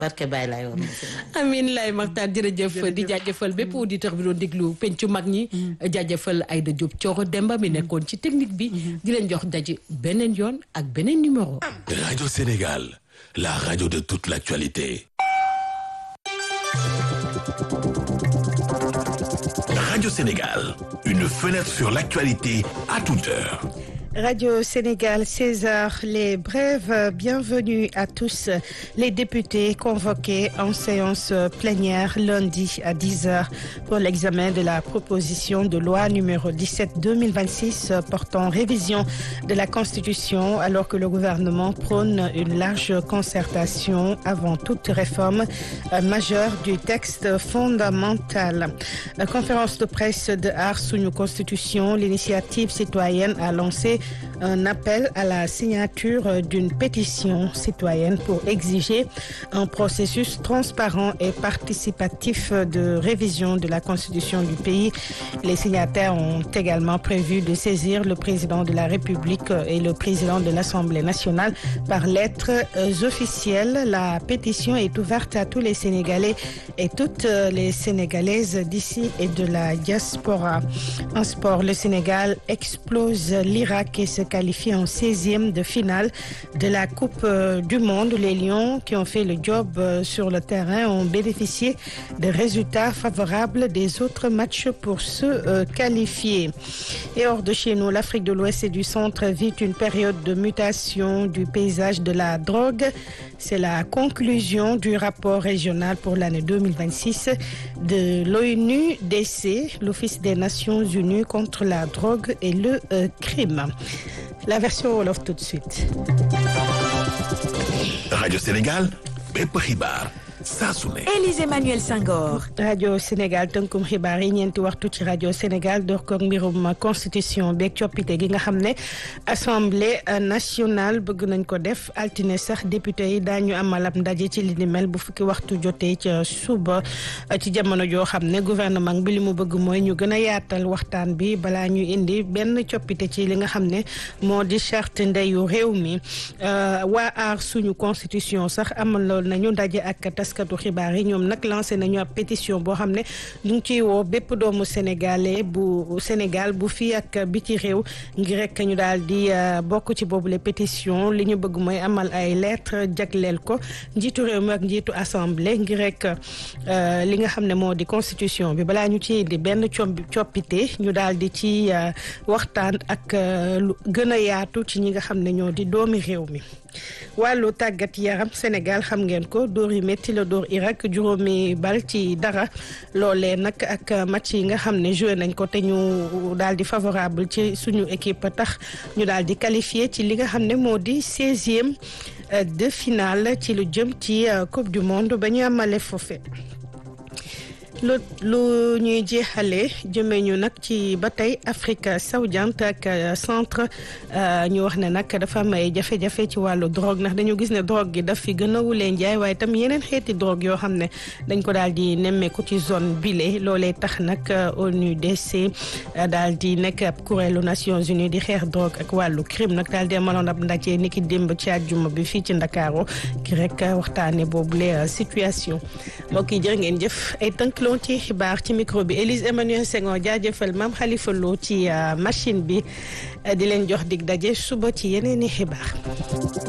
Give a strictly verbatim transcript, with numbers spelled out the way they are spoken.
barke Baye laay woon. amiin lay Maxtaar jërëjëf di jaajëfal bépp auditeur bi doon déglu pencu mag ñi. jaajëfal Aïda Diop Thioro Demba mi nekkoon ci technique bi. di leen jox daje beneen yoon ak beneen numéro. Radio Sénégal, la radio de toute l'actualité. Radio Sénégal, une fenêtre sur l'actualité à toute heure. Radio Sénégal, seize heures, les brèves, bienvenue à tous. Les députés convoqués en séance plénière lundi à dix heures pour l'examen de la proposition de loi numéro dix-sept deux mille vingt-six portant révision de la Constitution alors que le gouvernement prône une large concertation avant toute réforme majeure du texte fondamental. La conférence de presse de Aar Sunu Constitution, l'initiative citoyenne a lancé un appel à la signature d'une pétition citoyenne pour exiger un processus transparent et participatif de révision de la Constitution du pays. Les signataires ont également prévu de saisir le président de la République et le président de l'Assemblée nationale par lettres officielles. La pétition est ouverte à tous les Sénégalais et toutes les Sénégalaises d'ici et de la diaspora. En sport, le Sénégal explose l'Irak qui se qualifie en seizième de finale de la Coupe du Monde. Les Lions qui ont fait le job sur le terrain ont bénéficié de résultats favorables des autres matchs pour se qualifier. Et hors de chez nous, l'Afrique de l'Ouest et du Centre vit une période de mutation du paysage de la drogue. C'est la conclusion du rapport régional pour l'année deux mille vingt-six de l'ONU D C, l'Office des Nations Unies contre la drogue et le euh, crime. La version Wolof tout de suite. Radio Sénégal, bépp xibaar saa su ne. Élise Emmanuel Senghor. Radio Sénégal tënkum xibaar yi ñeenti waxtu ci radio Sénégal door ko mbirum constitution beeg coppite gi nga xam ne assemblée nationale bëgg nañ ko def altine sax député yi daañu amal ab ndaje ci li ni mel bu fukki waxtu jotee ca suba ci jamono joo xam ne gouvernement bi li mu bëgg mooy ñu gën a yaatal waxtaan bi balaa ñu indi benn coppite ci li nga xam ne moo di charte ndeyu réew mi waa aar suñu constitution sax amaloon nañu ndaje ak taskatu xibaar yi ñoom nag lancé nañu ab pétition boo xam ne ñu ngi ciy woo bépp doomu sénégalais bu Sénégal bu fii ak biti réew ngir rek ñu daal di bokk ci boobule pétition li ñu bëgg mooy amal ay lettre jagleel ko njiitu réew mi ak njiitu assemblée ngir rek li nga xam ne moo di constitution bi balaa ñu ci indi benn coppite ñu daal di ci waxtaan ak lu gën a yaatu ci ñi nga xam ne ñoo di doomi réew mi. wàllu tàggat yaram Sénégal xam ngeen ko dóor yi métti la dóor Irak juróomi bal ci dara loolee nag ak match yi nga xam ne joué nañ ko te ñu daal di favorable ci suñu équipe tax ñu daal di qualifié ci li nga xam ne moo di seizième de finale ci lu jëm ci coupe du monde ba ñu amale foofe lu lu ñuy jeexale jëmee ñu nag ci ba tey Afrique sowu-jant ak centre ñu wax ne nag dafa am ay jafe-jafe ci wàllu drogue ndax dañu gis ne drogue gi daf fi gën a wulee njaay waaye tam yeneen xeeti drogue yoo xam ne dañ ko daal di nemmeeku ci zone bile loolee tax nag ONU D C daal di nekk ab kuréelu Nations Unies di xeex drogue ak wàllu crime nag daal di amaloon ab ndaje ni ki démb ci àjjuma bi fii ci Ndakaaru ki rek waxtaane boobule situation mbokk yi jërë ngeen jëf ay tënk ci xibaar ci micro bi Élise Emmanuel Senghor jaajëfal Mame Khalifa Lo ci machine bi di leen jox dig daje suba ci yeneeni xibaar